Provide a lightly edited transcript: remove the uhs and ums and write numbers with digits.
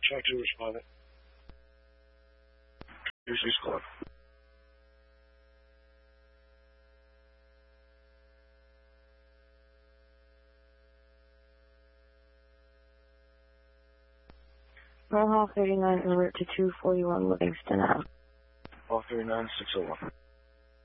Track 2 responded. Usually squad. Roll Hall 39 en route to 241 Livingston Ave. Hall 39, 601.